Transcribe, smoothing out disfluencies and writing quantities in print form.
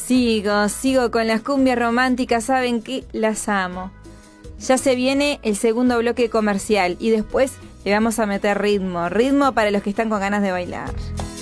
Sigo con las cumbias románticas, saben que las amo. Ya se viene el segundo bloque comercial y después le vamos a meter ritmo para los que están con ganas de bailar.